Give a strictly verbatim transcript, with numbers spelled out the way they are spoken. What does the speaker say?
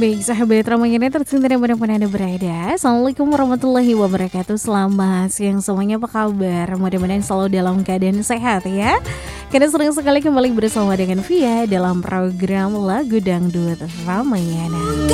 Baik sahabat Ramayana tercinta dimanapun Anda berada, Assalamualaikum warahmatullahi wabarakatuh. Selamat siang semuanya, apa kabar? Mudah-mudahan selalu dalam keadaan sehat ya. Karena sering sekali kembali bersama dengan Via dalam program Lagu Dangdut Ramayana.